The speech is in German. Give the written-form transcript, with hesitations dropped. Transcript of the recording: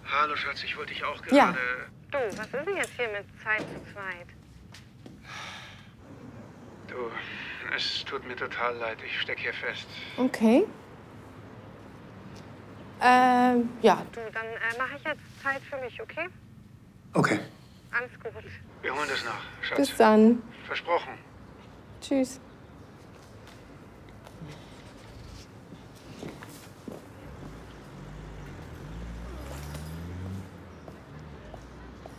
Hallo Schatz, ich wollte dich auch gerade... Ja. Du, was ist denn jetzt hier mit Zeit zu zweit? Du, es tut mir total leid, ich stecke hier fest. Okay. Ja. Du, dann mache ich jetzt Zeit für mich, okay? Okay. Alles gut. Wir holen das nach, Schatz. Bis dann. Versprochen. Tschüss.